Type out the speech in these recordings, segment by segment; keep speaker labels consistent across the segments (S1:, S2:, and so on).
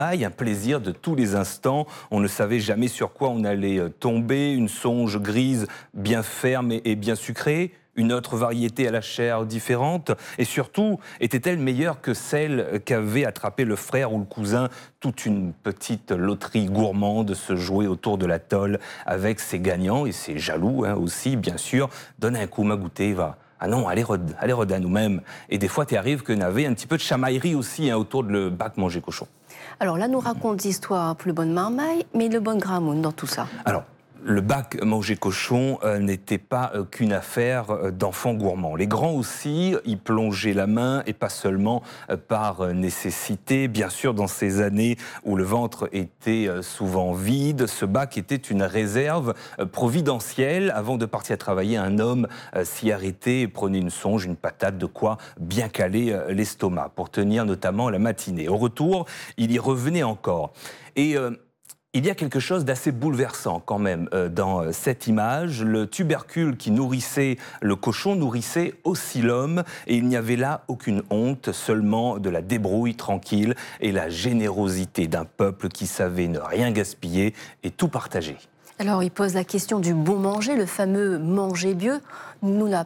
S1: un plaisir de tous les instants. On ne savait jamais sur quoi on allait tomber. Une songe grise bien ferme et bien sucrée. Une autre variété à la chair différente. Et surtout, était-elle meilleure que celle qu'avait attrapée le frère ou le cousin? Toute une petite loterie gourmande se jouait autour de la tôle avec ses gagnants et ses jaloux aussi, bien sûr. Donne un coup, m'a goûté, va. Ah non, allez rod à nous-mêmes. Et des fois, tu arrives qu'on avait un petit peu de chamaillerie aussi autour de le bac manger cochon.
S2: Alors là, nous raconte l'histoire pour le bon marmaille, mais le bon gramoun dans tout ça.
S1: Alors, le bac manger cochon n'était pas qu'une affaire d'enfants gourmands. Les grands aussi y plongeaient la main, et pas seulement par nécessité. Bien sûr, dans ces années où le ventre était souvent vide, ce bac était une réserve providentielle. Avant de partir travailler, un homme s'y arrêtait et prenait une songe, une patate, de quoi bien caler l'estomac, pour tenir notamment la matinée. Au retour, il y revenait encore. Et il y a quelque chose d'assez bouleversant quand même dans cette image. Le tubercule qui nourrissait le cochon nourrissait aussi l'homme, et il n'y avait là aucune honte, seulement de la débrouille tranquille et la générosité d'un peuple qui savait ne rien gaspiller et tout partager.
S2: Alors, il pose la question du bon manger, le fameux manger mieux. Nous n'a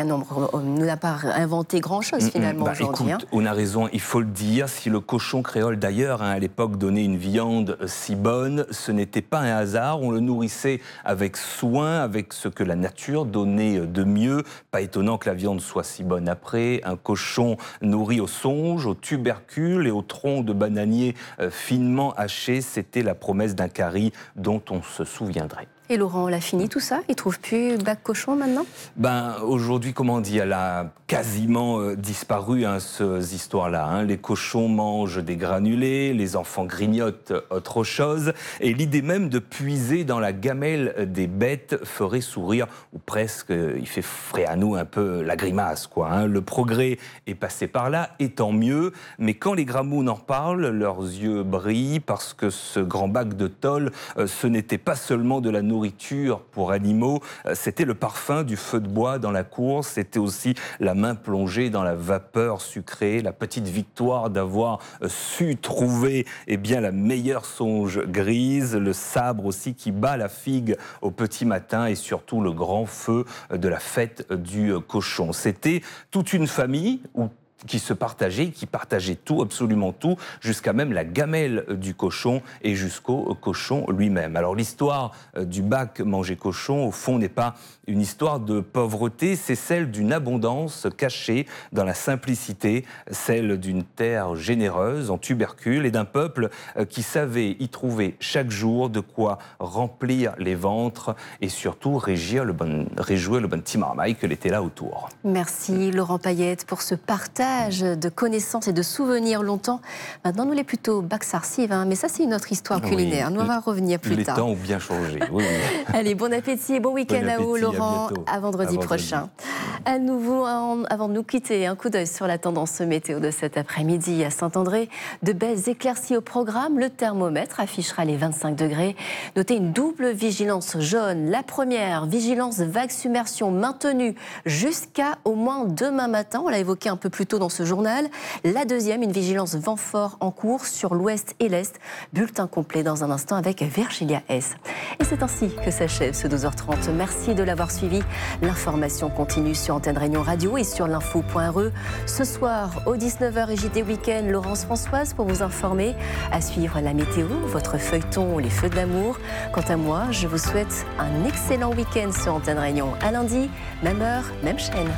S2: pas inventé grand-chose finalement aujourd'hui.
S1: Écoute, on a raison, il faut le dire. Si le cochon créole d'ailleurs, à l'époque, donnait une viande si bonne, ce n'était pas un hasard. On le nourrissait avec soin, avec ce que la nature donnait de mieux. Pas étonnant que la viande soit si bonne après. Un cochon nourri au songe, au tubercule et au tronc de bananier finement haché, c'était la promesse d'un curry dont on se souviendrait.
S2: Et Laurent, on l'a fini tout ça? Il ne trouve plus bac cochon maintenant?
S1: Aujourd'hui, comment on dit, elle a quasiment disparu, ces histoires-là. Les cochons mangent des granulés, les enfants grignotent autre chose. Et l'idée même de puiser dans la gamelle des bêtes ferait sourire, ou presque, il fait frais à nous un peu la grimace, quoi. Le progrès est passé par là, et tant mieux. Mais quand les gramounes en parlent, leurs yeux brillent, parce que ce grand bac de tôle, ce n'était pas seulement de la nourriture pour animaux, c'était le parfum du feu de bois dans la cour, c'était aussi la main plongée dans la vapeur sucrée, la petite victoire d'avoir su trouver la meilleure songe grise, le sabre aussi qui bat la figue au petit matin, et surtout le grand feu de la fête du cochon. C'était toute une famille qui se partageait, qui partageait tout, absolument tout, jusqu'à même la gamelle du cochon et jusqu'au cochon lui-même. Alors l'histoire du bac manger cochon, au fond, n'est pas une histoire de pauvreté, c'est celle d'une abondance cachée dans la simplicité, celle d'une terre généreuse en tubercule et d'un peuple qui savait y trouver chaque jour de quoi remplir les ventres et surtout réjouir le bon petit marmaille que l'était là autour.
S2: Merci Laurent Payette pour ce partage de connaissances et de souvenirs longtemps. Maintenant, nous, les plutôt bac sarcive, mais ça, c'est une autre histoire culinaire. Nous, on va revenir plus tard.
S1: Les temps ont bien changé. Oui.
S2: Allez, bon appétit et bon week-end à vous, Laurent. À vendredi prochain. À nouveau, avant de nous quitter, un coup d'œil sur la tendance météo de cet après-midi à Saint-André. De belles éclaircies au programme. Le thermomètre affichera les 25 degrés. Notez une double vigilance jaune. La première, vigilance vague submersion maintenue jusqu'à au moins demain matin. On l'a évoqué un peu plus tôt dans ce journal. La deuxième, une vigilance vent fort en cours sur l'ouest et l'est. Bulletin complet dans un instant avec Virgilia S. Et c'est ainsi que s'achève ce 12h30. Merci de l'avoir suivi. L'information continue sur Antenne Réunion Radio et sur l'info.re. Ce soir, au 19h et JT Week-end, Laurence Françoise pour vous informer. À suivre la météo, votre feuilleton, les feux de l'amour. Quant à moi, je vous souhaite un excellent week-end sur Antenne Réunion. À lundi, même heure, même chaîne.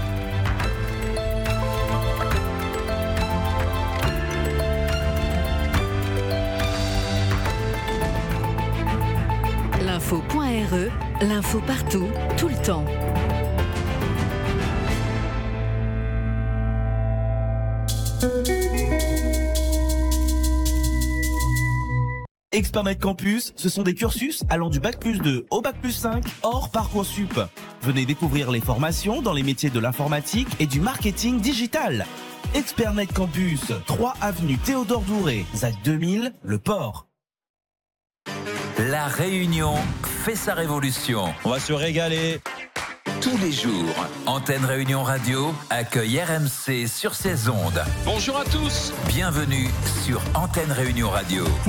S3: L'info.re, l'info partout, tout le temps.
S4: Expertnet Campus, ce sont des cursus allant du Bac+2 au Bac+5 hors Parcoursup. Venez découvrir les formations dans les métiers de l'informatique et du marketing digital. Expertnet Campus, 3 avenue Théodore Douré, ZAC 2000, Le Port.
S5: La Réunion fait sa révolution.
S6: On va se régaler.
S5: Tous les jours, Antenne Réunion Radio accueille RMC sur ses ondes.
S6: Bonjour à tous.
S5: Bienvenue sur Antenne Réunion Radio.